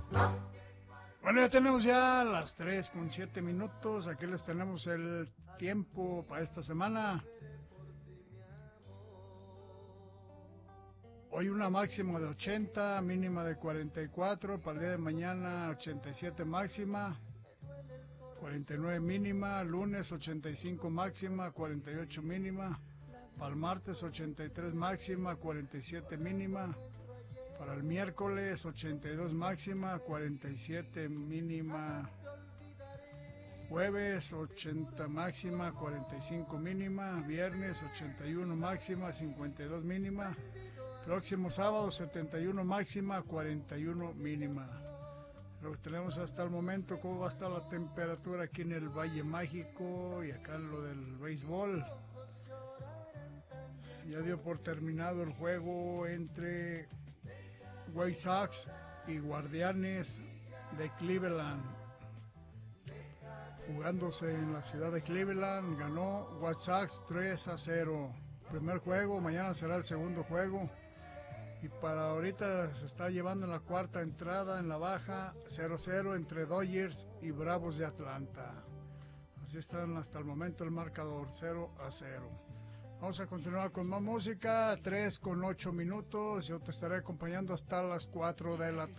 Bueno, ya tenemos ya las 3:07. Aquí les tenemos el tiempo para esta semana. Hoy una máxima de 80, mínima de 44. Para el día de mañana 87 máxima, 49 mínima. Lunes 85 máxima, 48 mínima. Para el martes 83 máxima, 47 mínima. Para el miércoles 82 máxima, 47 mínima. Jueves 80 máxima, 45 mínima. Viernes 81 máxima, 52 mínima. Próximo sábado 71 máxima, 41 mínima. Lo que tenemos hasta el momento, cómo va a estar la temperatura aquí en el Valle Mágico y acá en lo del béisbol. Ya dio por terminado el juego entre White Sox y Guardianes de Cleveland. Jugándose en la ciudad de Cleveland, ganó White Sox 3-0. Primer juego, mañana será el segundo juego. Y para ahorita se está llevando en la cuarta entrada, en la baja, 0-0 entre Dodgers y Bravos de Atlanta. Así están hasta el momento el marcador, 0-0. Vamos a continuar con más música, 3:08. Yo te estaré acompañando hasta las 4 de la tarde.